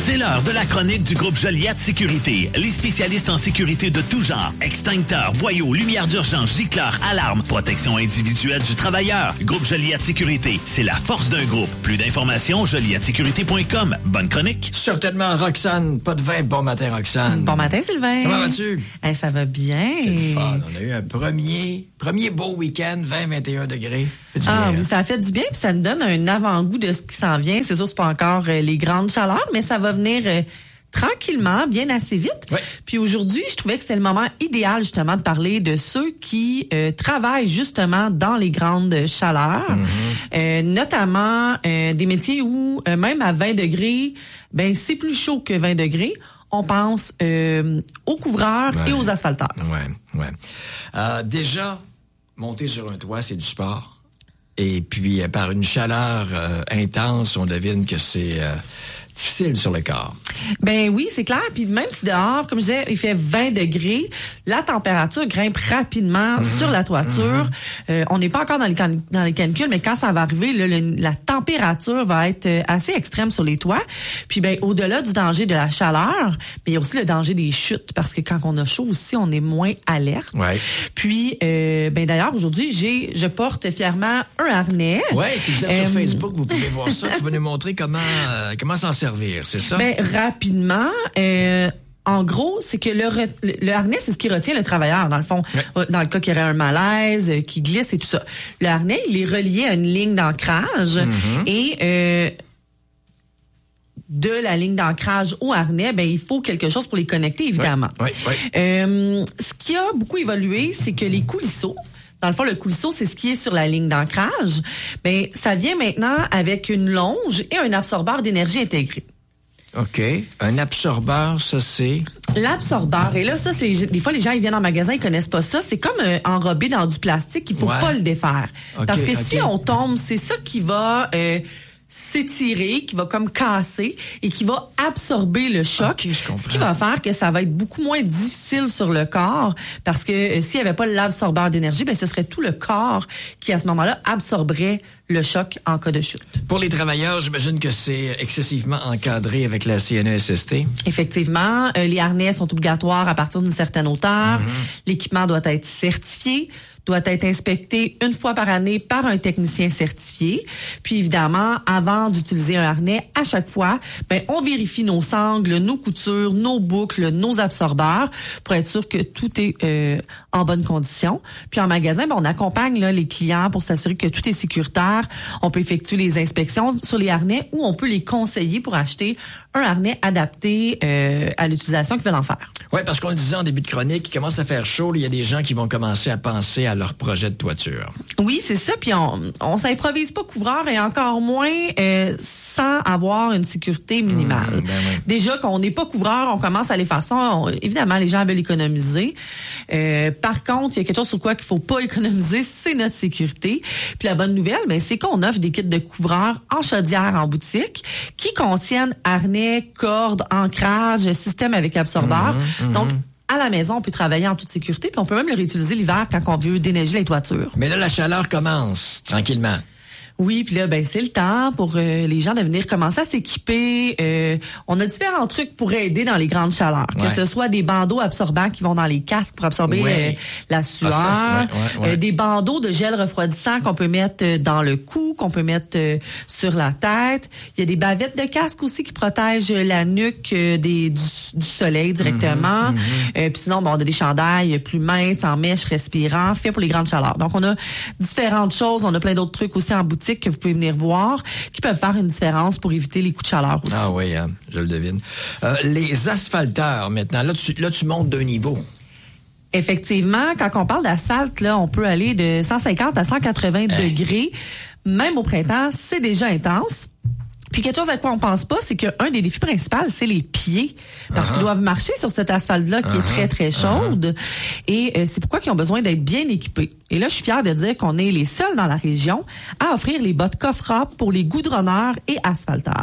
C'est l'heure de la chronique du groupe Joliette Sécurité. Les spécialistes en sécurité de tout genre. Extincteurs, boyaux, lumière d'urgence, gicleurs, alarmes, protection individuelle du travailleur. Groupe Joliette Sécurité, c'est la force d'un groupe. Plus d'informations, joliettesécurité.com. Bonne chronique. Certainement, Roxane. Pas de vin. Bon matin, Roxane. Bon matin, Sylvain. Comment vas-tu? Ça va bien. C'est le fun. On a eu un premier beau week-end, 20-21 degrés. Oui, ça a fait du bien, puis ça nous donne un avant-goût de ce qui s'en vient. C'est sûr, c'est pas encore les grandes chaleurs, mais ça va venir tranquillement, bien assez vite. Ouais. Puis aujourd'hui, je trouvais que c'était le moment idéal justement de parler de ceux qui travaillent justement dans les grandes chaleurs, notamment des métiers où même à 20 degrés, ben c'est plus chaud que 20 degrés. On pense aux couvreurs et aux asphalteurs. Ouais. Déjà, monter sur un toit, c'est du sport. Et puis, par une chaleur intense, on devine que c'est difficile sur le corps. Ben oui, c'est clair. Puis même si dehors, comme je disais, il fait 20 degrés, la température grimpe rapidement sur la toiture. On n'est pas encore dans les canicules, mais quand ça va arriver, la température va être assez extrême sur les toits. Puis ben au-delà du danger de la chaleur, il y a aussi le danger des chutes, parce que quand on a chaud aussi, on est moins alerte. Ouais. Puis d'ailleurs, aujourd'hui, je porte fièrement un harnais. Ouais, si vous êtes sur Facebook, vous pouvez voir ça. Tu vas nous montrer comment s'en servir, c'est ça? Ben rapidement, en gros, c'est que le harnais, c'est ce qui retient le travailleur, dans le fond. Ouais. Dans le cas qu'il y aurait un malaise, qui glisse et tout ça. Le harnais, il est relié à une ligne d'ancrage et de la ligne d'ancrage au harnais, ben il faut quelque chose pour les connecter, évidemment. Ouais. Ce qui a beaucoup évolué, c'est que les coulisseaux, dans le fond, le coulisseau, c'est ce qui est sur la ligne d'ancrage. Ben, ça vient maintenant avec une longe et un absorbeur d'énergie intégré. OK. Un absorbeur, ça, c'est... L'absorbeur. Et là, ça, c'est des fois, les gens, ils viennent en magasin, ils connaissent pas ça. C'est comme enrobé dans du plastique, il faut pas le défaire. Okay, parce que si on tombe, c'est ça qui va... s'étirer, qui va comme casser et qui va absorber le choc. Okay, je comprends. Ce qui va faire que ça va être beaucoup moins difficile sur le corps, parce que s'il n'y avait pas l'absorbeur d'énergie, ben ce serait tout le corps qui, à ce moment-là, absorberait le choc en cas de chute. Pour les travailleurs, j'imagine que c'est excessivement encadré avec la CNESST. Effectivement, les harnais sont obligatoires à partir d'une certaine hauteur. L'équipement doit être certifié, doit être inspecté une fois par année par un technicien certifié. Puis évidemment, avant d'utiliser un harnais, à chaque fois, ben on vérifie nos sangles, nos coutures, nos boucles, nos absorbeurs pour être sûr que tout est en bonne condition. Puis en magasin, ben on accompagne là, les clients pour s'assurer que tout est sécuritaire. On peut effectuer les inspections sur les harnais ou on peut les conseiller pour acheter un harnais adapté à l'utilisation qu'ils veulent en faire. Oui, parce qu'on le disait en début de chronique, il commence à faire chaud, il y a des gens qui vont commencer à penser à leur projet de toiture. Oui, c'est ça. Puis on s'improvise pas couvreur et encore moins sans avoir une sécurité minimale. Déjà qu'on n'est pas couvreur, on commence à les faire ça. Évidemment, les gens veulent économiser. Par contre, il y a quelque chose sur quoi qu'il faut pas économiser, c'est notre sécurité. Puis la bonne nouvelle, ben, c'est qu'on offre des kits de couvreurs en chaudière en boutique qui contiennent harnais, cordes, ancrage, système avec absorbeur. Donc, à la maison, on peut travailler en toute sécurité, puis on peut même le réutiliser l'hiver quand on veut déneiger les toitures. Mais là, la chaleur commence tranquillement. Oui, puis là, ben c'est le temps pour les gens de venir commencer à s'équiper. On a différents trucs pour aider dans les grandes chaleurs. Que ce soit des bandeaux absorbants qui vont dans les casques pour absorber la sueur, des bandeaux de gel refroidissant qu'on peut mettre dans le cou, qu'on peut mettre sur la tête. Il y a des bavettes de casque aussi qui protègent la nuque du soleil directement. Puis sinon, bon, on a des chandails plus minces, en mèche, respirants, faits pour les grandes chaleurs. Donc, on a différentes choses. On a plein d'autres trucs aussi en boutique que vous pouvez venir voir, qui peuvent faire une différence pour éviter les coups de chaleur aussi. Ah oui, hein, je le devine. Les asphalteurs, maintenant, là, tu montes d'un niveau. Effectivement, quand on parle d'asphalte, là, on peut aller de 150 à 180 degrés. Même au printemps, c'est déjà intense. Puis quelque chose à quoi on pense pas, c'est qu'un des défis principaux, c'est les pieds. Parce qu'ils doivent marcher sur cet asphalte-là qui est très, très chaude. Et c'est pourquoi ils ont besoin d'être bien équipés. Et là, je suis fière de dire qu'on est les seuls dans la région à offrir les bottes Cofra pour les goudronneurs et asphalteurs.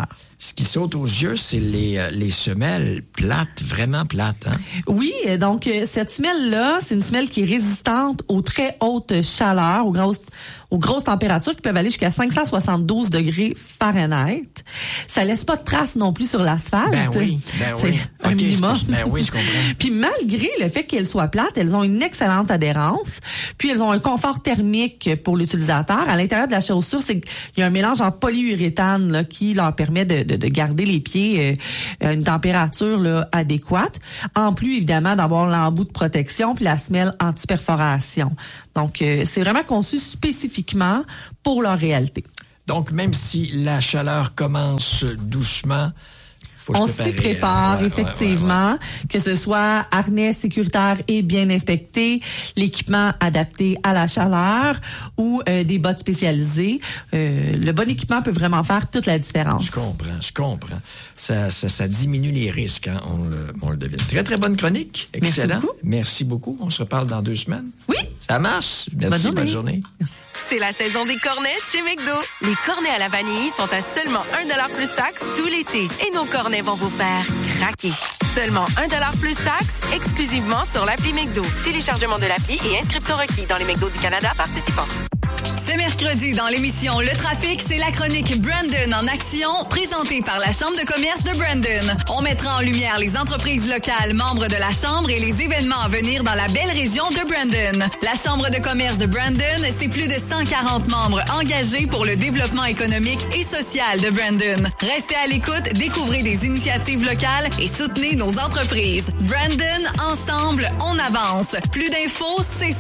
Ce qui saute aux yeux, c'est les semelles plates, vraiment plates. Hein? Oui, donc cette semelle-là, c'est une semelle qui est résistante aux très hautes chaleurs, aux grosses températures qui peuvent aller jusqu'à 572 degrés Fahrenheit. Ça laisse pas de traces non plus sur l'asphalte. Ben oui. C'est un minimum. Ben oui, je comprends. Puis malgré le fait qu'elles soient plates, elles ont une excellente adhérence. Puis elles ont un confort thermique pour l'utilisateur. À l'intérieur de la chaussure, il y a un mélange en polyuréthane là, qui leur permet de garder les pieds à une température là, adéquate. En plus, évidemment, d'avoir l'embout de protection puis la semelle anti-perforation. Donc, c'est vraiment conçu spécifiquement pour leur réalité. Donc, même si la chaleur commence doucement, on s'y prépare, effectivement, que ce soit harnais sécuritaire et bien inspecté, l'équipement adapté à la chaleur ou des bottes spécialisées. Le bon équipement peut vraiment faire toute la différence. Je comprends. Ça diminue les risques, hein, on le devine. Très, très bonne chronique. Excellent. Merci beaucoup. On se reparle dans 2 semaines. Oui. Ça marche. Merci, bonne journée. Merci. C'est la saison des cornets chez McDo. Les cornets à la vanille sont à seulement 1$ plus taxe tout l'été. Et nos cornets vont vous faire craquer. Seulement 1$ plus taxe, exclusivement sur l'appli McDo. Téléchargement de l'appli et inscription requis dans les McDo du Canada participants. Ce mercredi, dans l'émission Le Trafic, c'est la chronique Brandon en action, présentée par la Chambre de commerce de Brandon. On mettra en lumière les entreprises locales membres de la Chambre et les événements à venir dans la belle région de Brandon. La Chambre de commerce de Brandon, c'est plus de 140 membres engagés pour le développement économique et social de Brandon. Restez à l'écoute, découvrez des initiatives locales et soutenez nos entreprises. Brandon, ensemble, on avance. Plus d'infos,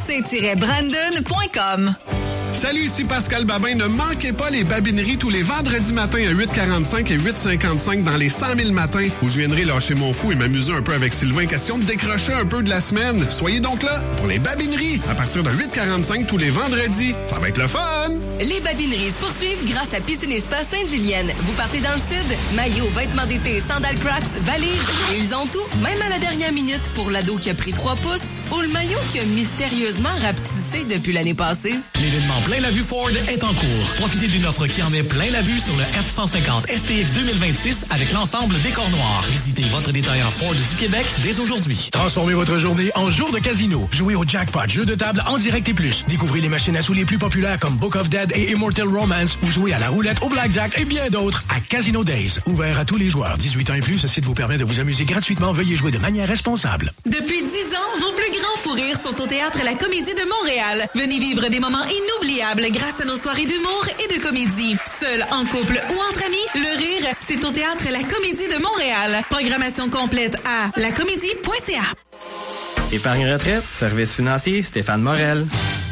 cc-brandon.com. Salut, ici Pascal Babin. Ne manquez pas les babineries tous les vendredis matins à 8h45 et 8h55 dans les 100 000 matins où je viendrai lâcher mon fou et m'amuser un peu avec Sylvain. Question de décrocher un peu de la semaine. Soyez donc là pour les babineries à partir de 8h45 tous les vendredis. Ça va être le fun! Les babineries se poursuivent grâce à Piscine et Spa Sainte-Julienne. Vous partez dans le sud, maillots, vêtements d'été, sandales Crocs, valises, ils ont tout, même à la dernière minute pour l'ado qui a pris 3 pouces ou le maillot qui a mystérieusement rapetissé depuis l'année passée. L'événement Plein la vue Ford est en cours. Profitez d'une offre qui en met plein la vue sur le F-150 STX 2026 avec l'ensemble décor noir. Visitez votre détaillant Ford du Québec dès aujourd'hui. Transformez votre journée en jour de casino. Jouez au jackpot, jeu de table en direct et plus. Découvrez les machines à sous les plus populaires comme Book of Dead et Immortal Romance ou jouez à la roulette, au blackjack et bien d'autres à Casino Days. Ouvert à tous les joueurs. 18 ans et plus, ce site vous permet de vous amuser gratuitement. Veuillez jouer de manière responsable. Depuis 10 ans, vos plus grands fous rires sont au Théâtre La Comédie de Montréal. Venez vivre des moments inoubliables grâce à nos soirées d'humour et de comédie. Seul, en couple ou entre amis, le rire, c'est au Théâtre La Comédie de Montréal. Programmation complète à lacomédie.ca. Épargne retraite, service financier, Stéphane Morel.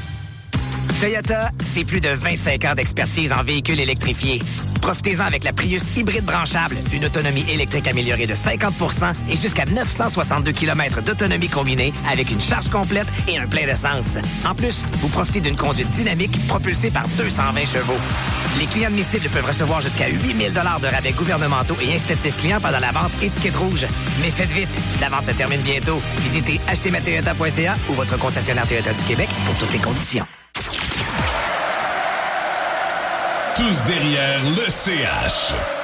Toyota, c'est plus de 25 ans d'expertise en véhicules électrifiés. Profitez-en avec la Prius hybride branchable, une autonomie électrique améliorée de 50% et jusqu'à 962 km d'autonomie combinée avec une charge complète et un plein d'essence. En plus, vous profitez d'une conduite dynamique propulsée par 220 chevaux. Les clients admissibles peuvent recevoir jusqu'à 8 000 $ de rabais gouvernementaux et incitatifs clients pendant la vente étiquette rouge. Mais faites vite, la vente se termine bientôt. Visitez achetezmatoyota.ca ou votre concessionnaire Toyota du Québec pour toutes les conditions. Tous derrière le CH.